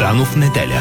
Рано в неделя.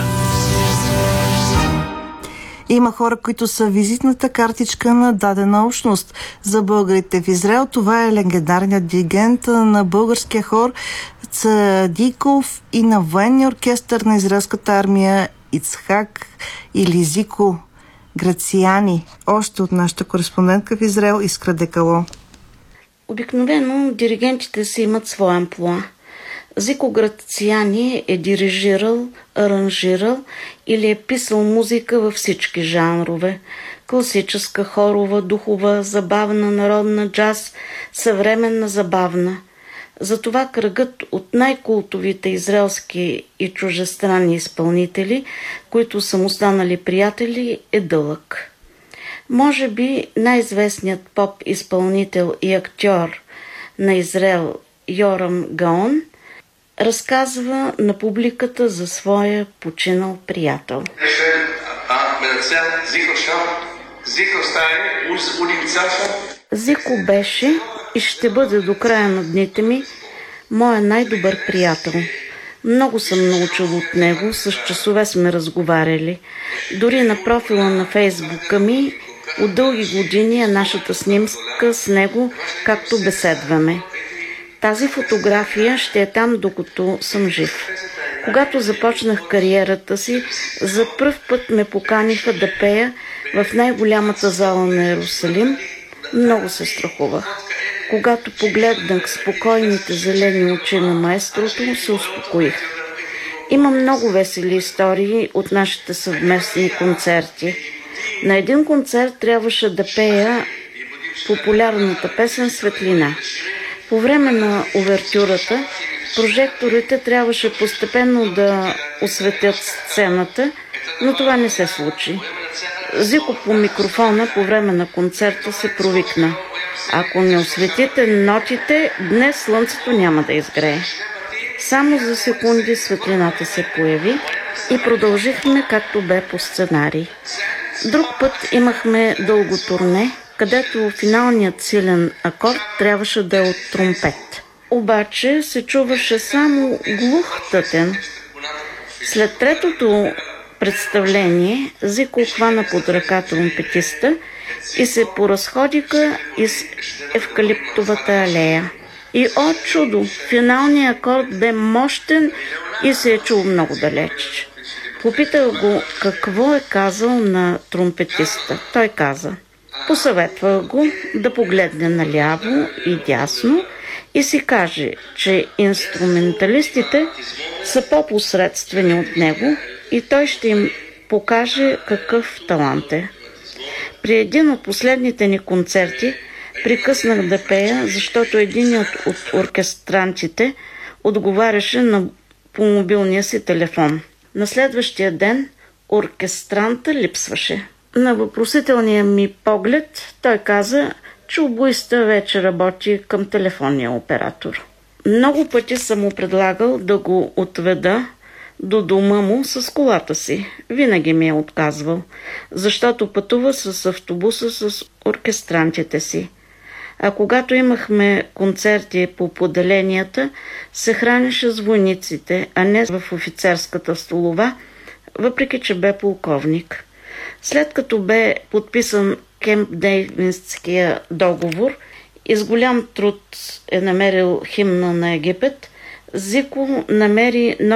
Има хора, които са визитната картичка на дадена общност. За българите в Израел това е легендарният диригент на българския хор Цадиков и на военния оркестър на израелската армия Ицхак или Зико Грациани. Още от нашата кореспондентка в Израел Искра Декало. Обикновено диригентите си имат своя амплоа. Зико Грациани е дирижирал, аранжирал или е писал музика във всички жанрове. Класическа, хорова, духова, забавна, народна, джаз, съвременна, забавна. Затова кръгът от най-култовите израелски и чужестранни изпълнители, които са му станали приятели, е дълъг. Може би най-известният поп-изпълнител и актьор на Израел Йорам Гаон разказва на публиката за своя починал приятел. Зико беше и ще бъде до края на дните ми моя най-добър приятел. Много съм научил от него, с часове сме разговаряли. Дори на профила на Фейсбука ми от дълги години е нашата снимка с него, както беседваме. Тази фотография ще е там, докато съм жив. Когато започнах кариерата си, за пръв път ме поканиха да пея в най-голямата зала на Йерусалим. Много се страхувах. Когато погледнах спокойните зелени очи на маестрото, се успокоих. Има много весели истории от нашите съвместни концерти. На един концерт трябваше да пея популярната песен «Светлина». По време на увертюрата прожекторите трябваше постепенно да осветят сцената, но това не се случи. Зико по микрофона по време на концерта се провикна: „Ако не осветите нотите, днес слънцето няма да изгрее“. Само за секунди светлината се появи и продължихме както бе по сценарий. Друг път имахме дълго турне, където финалният силен акорд трябваше да е от тромпет. Обаче се чуваше само глух тътен. След третото представление Зико хвана под ръка тромпетиста и се поразходиха из евкалиптовата алея. И о чудо! Финалният акорд бе мощен и се е чул много далеч. Попитах го какво е казал на тромпетиста. Той каза: посъветвах го да погледне наляво и дясно и си каже, че инструменталистите са по-посредствени от него и той ще им покаже какъв талант е. При един от последните ни концерти прекъснах да пея, защото един от оркестрантите отговаряше по мобилния си телефон. На следващия ден оркестранта липсваше. На въпросителния ми поглед той каза, че обуиста вече работи към телефонния оператор. Много пъти съм му предлагал да го отведа до дома му с колата си. Винаги ми е отказвал, защото пътува с автобуса с оркестрантите си. А когато имахме концерти по поделенията, се хранеше с войниците, а не в офицерската столова, въпреки че бе полковник. След като бе подписан Кемп Дейвидския договор и с голям труд е намерил химна на Египет, Зико намери